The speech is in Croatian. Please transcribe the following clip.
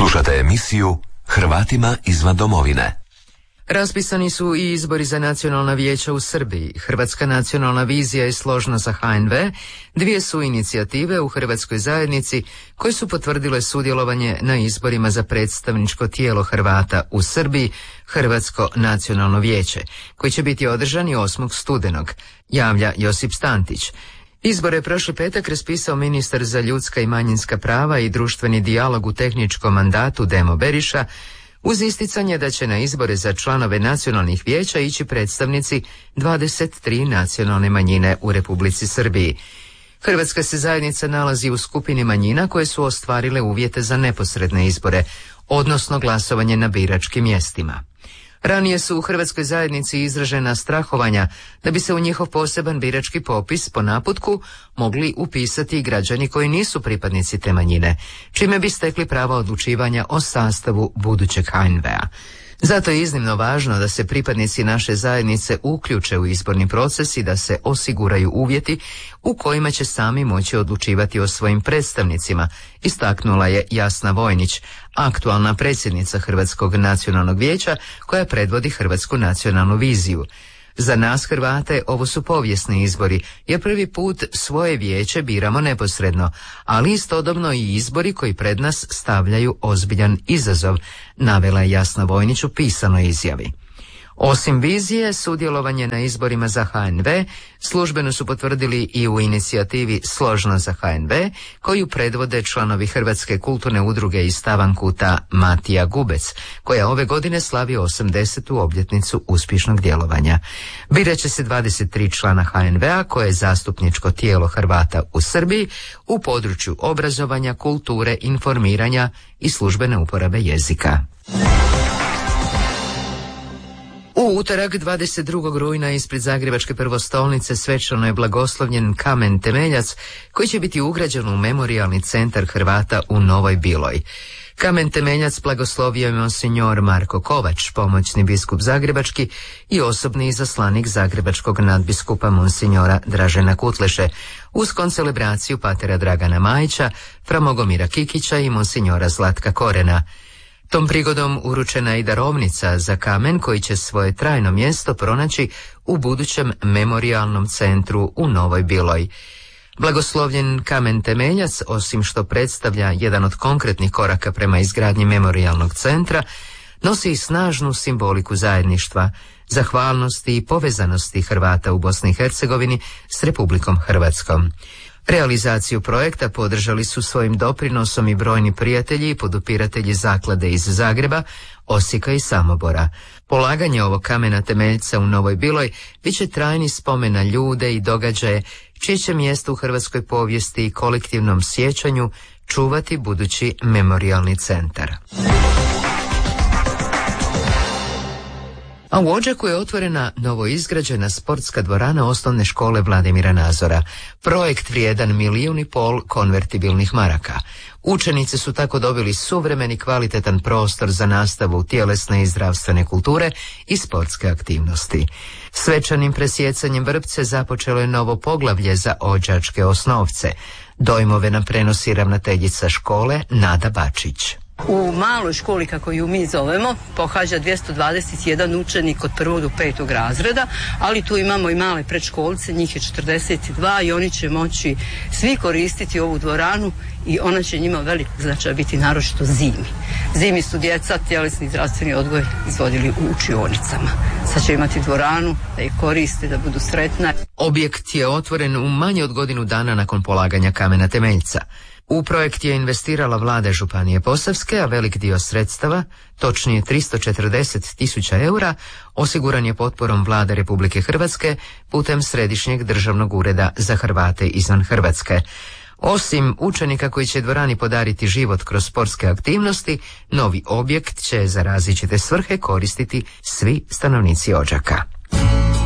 Slušate emisiju Hrvatima izvan domovine. Raspisani su i izbori za nacionalna vijeća u Srbiji. Hrvatska nacionalna vizija i Složno za HNV dvije su inicijative u hrvatskoj zajednici koje su potvrdile sudjelovanje na izborima za predstavničko tijelo Hrvata u Srbiji, Hrvatsko nacionalno vijeće, koji će biti održani 8. studenog, javlja Josip Stantić. Izbore je prošli petak raspisao ministar za ljudska i manjinska prava i društveni dijalog u tehničkom mandatu Demo Beriša, uz isticanje da će na izbore za članove nacionalnih vijeća ići predstavnici 23 nacionalne manjine u Republici Srbiji. Hrvatska se zajednica nalazi u skupini manjina koje su ostvarile uvjete za neposredne izbore, odnosno glasovanje na biračkim mjestima. Ranije su u hrvatskoj zajednici izražena strahovanja da bi se u njihov poseban birački popis po naputku mogli upisati i građani koji nisu pripadnici te manjine, čime bi stekli pravo odlučivanja o sastavu budućeg HNV-a. Zato je iznimno važno da se pripadnici naše zajednice uključe u izborni proces i da se osiguraju uvjeti u kojima će sami moći odlučivati o svojim predstavnicima, istaknula je Jasna Vojnić, aktualna predsjednica Hrvatskog nacionalnog vijeća koja predvodi Hrvatsku nacionalnu viziju. Za nas Hrvate ovo su povijesni izbori, jer prvi put svoje vijeće biramo neposredno, ali istodobno i izbori koji pred nas stavljaju ozbiljan izazov, navela je Jasna Vojnić u pisanoj izjavi. Osim vizije, sudjelovanje na izborima za HNV službeno su potvrdili i u inicijativi Složno za HNV, koju predvode članovi Hrvatske kulturne udruge iz Stavankuta Matija Gubec, koja ove godine slavi 80. obljetnicu uspješnog djelovanja. Birat će se 23 člana HNV-a koje je zastupničko tijelo Hrvata u Srbiji u području obrazovanja, kulture, informiranja i službene uporabe jezika. U utorak 22. rujna ispred Zagrebačke prvostolnice svečano je blagoslovljen kamen temeljac koji će biti ugrađen u memorijalni centar Hrvata u Novoj Biloj. Kamen temeljac blagoslovio je monsinjor Marko Kovač, pomoćni biskup zagrebački i osobni izaslanik zagrebačkog nadbiskupa monsinjora Dražena Kutleše, uz koncelebraciju patera Dragana Majića, fra Mogomira Kikića i monsinjora Zlatka Korena. Tom prigodom uručena je i darovnica za kamen koji će svoje trajno mjesto pronaći u budućem memorijalnom centru u Novoj Biloj. Blagoslovljen kamen temeljac, osim što predstavlja jedan od konkretnih koraka prema izgradnji memorijalnog centra, nosi i snažnu simboliku zajedništva, zahvalnosti i povezanosti Hrvata u Bosni i Hercegovini s Republikom Hrvatskom. Realizaciju projekta podržali su svojim doprinosom i brojni prijatelji i podupiratelji zaklade iz Zagreba, Osijeka i Samobora. Polaganje ovog kamena temeljca u Novoj Biloj bit će trajni spomen na ljude i događaje čije će mjesto u hrvatskoj povijesti i kolektivnom sjećanju čuvati budući memorijalni centar. A u Odžaku je otvorena novoizgrađena sportska dvorana osnovne škole Vladimira Nazora. Projekt vrijedan 1,5 milijuna konvertibilnih maraka. Učenici su tako dobili suvremeni kvalitetan prostor za nastavu tjelesne i zdravstvene kulture i sportske aktivnosti. Svečanim presjecanjem vrpce započelo je novo poglavlje za odžačke osnovce. Dojmove nam prenosi ravnateljica škole Nada Bačić. U maloj školi, kako ju mi zovemo, pohađa 221 učenik od 1. do 5. razreda, ali tu imamo i male predškolce, njih je 42 i oni će moći svi koristiti ovu dvoranu i ona će njima velik značaj biti naročito zimi. Zimi su djeca tjelesni i zdravstveni odgoj izvodili u učionicama. Sad će imati dvoranu da je koriste, da budu sretna. Objekt je otvoren u manje od godinu dana nakon polaganja kamena temeljca. U projekt je investirala vlada Županije Posavske, a velik dio sredstava, točnije 340.000 eura, osiguran je potporom vlade Republike Hrvatske putem Središnjeg državnog ureda za Hrvate izvan Hrvatske. Osim učenika koji će dvorani podariti život kroz sportske aktivnosti, novi objekt će za različite svrhe koristiti svi stanovnici Odžaka.